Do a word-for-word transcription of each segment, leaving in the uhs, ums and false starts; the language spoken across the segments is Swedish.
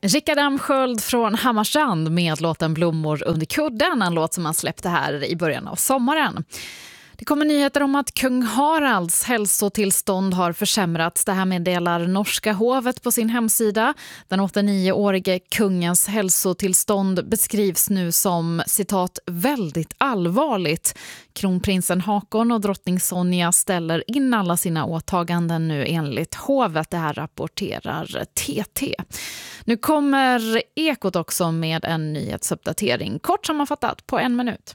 Rickard Amsköld från Hammarstrand med låten Blommor under kudden, en låt som han släppte här i början av sommaren. Det kommer nyheter om att kung Haralds hälsotillstånd har försämrats. Det här meddelar norska hovet på sin hemsida. Den åttionioårige kungens hälsotillstånd beskrivs nu som, citat, väldigt allvarligt. Kronprinsen Hakon och drottning Sonja ställer in alla sina åtaganden nu enligt hovet. Det här rapporterar T T. Nu kommer Ekot också med en nyhetsuppdatering. Kort sammanfattat på en minut.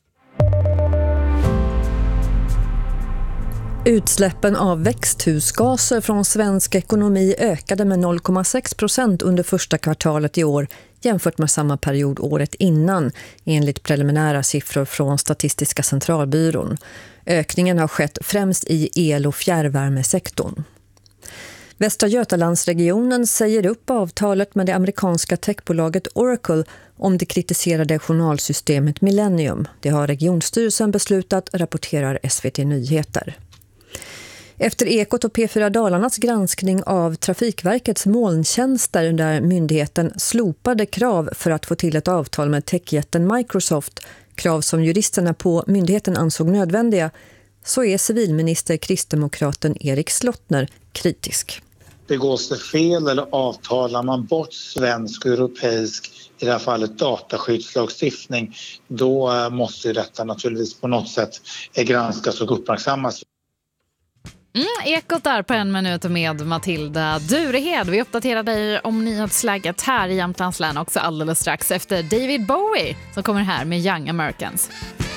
Utsläppen av växthusgaser från svensk ekonomi ökade med noll komma sex procent under första kvartalet i år jämfört med samma period året innan, enligt preliminära siffror från Statistiska centralbyrån. Ökningen har skett främst i el- och fjärrvärmesektorn. Västra Götalandsregionen säger upp avtalet med det amerikanska techbolaget Oracle om det kritiserade journalsystemet Millennium. Det har regionstyrelsen beslutat, rapporterar S V T Nyheter. Efter Ekot och P fyra Dalarnas granskning av Trafikverkets molntjänster där myndigheten slopade krav för att få till ett avtal med techjätten Microsoft, krav som juristerna på myndigheten ansåg nödvändiga, så är civilminister kristdemokraten Erik Slottner kritisk. Begås det fel eller avtalar man bort svensk och europeisk, i det här fallet dataskyddslagstiftning, då måste detta naturligtvis på något sätt granskas och uppmärksammas. Mm, Ekot där på en minut med Matilda Durehed. Vi uppdaterar dig om nyhetsläget här i Jämtlands län också alldeles strax efter David Bowie som kommer här med Young Americans.